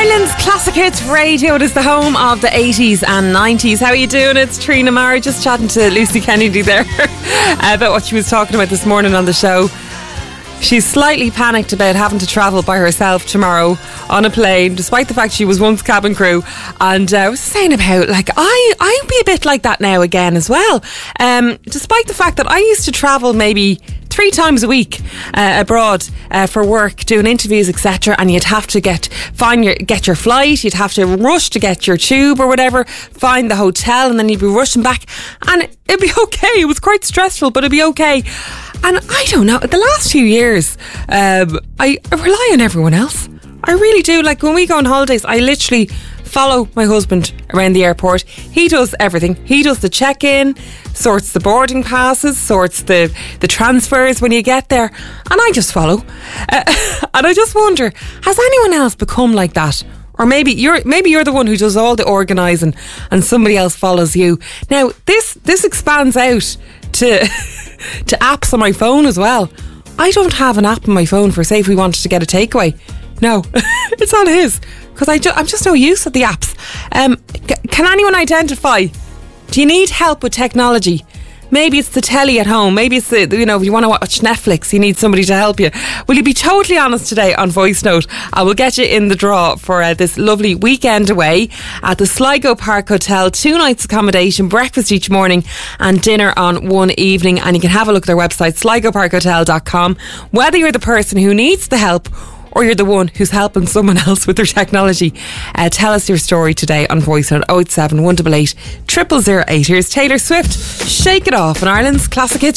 Ireland's Classic Hits Radio. It is the home of the 80s and 90s. How are you doing? It's Trina Mara, just chatting to Lucy Kennedy there about what she was talking about this morning on the show. She's slightly panicked about having to travel by herself tomorrow on a plane, despite the fact she was once cabin crew. And I was saying about, like, I'd be a bit like that now again as well. Despite the fact that I used to travel maybe 3 times a week abroad for work, doing interviews, etc. And you'd have to get your flight, you'd have to rush to get your tube or whatever, find the hotel, and then you'd be rushing back. And it'd be okay. It was quite stressful, but it'd be okay. And I don't know, the last few years, I rely on everyone else. I really do. Like, when we go on holidays, I literally follow my husband around the airport. He does everything. He does the check-in, sorts the boarding passes, sorts the transfers when you get there, and I just follow. And I just wonder, has anyone else become like that? Or maybe you're the one who does all the organising and somebody else follows you. Now, this expands out to to apps on my phone as well. I don't have an app on my phone for, say, if we wanted to get a takeaway. No, it's on his, because I'm just no use of the apps. Can anyone identify? Do you need help with technology? Maybe it's the telly at home. Maybe it's if you want to watch Netflix, you need somebody to help you. Will you be totally honest today on voice note? I will get you in the draw for this lovely weekend away at the Sligo Park Hotel. 2 nights accommodation, breakfast each morning and dinner on one evening. And you can have a look at their website, sligoparkhotel.com. Whether you're the person who needs the help or you're the one who's helping someone else with their technology, tell us your story today on voice note 087 188 0008. Here's Taylor Swift, Shake It Off on Ireland's Classic Hits.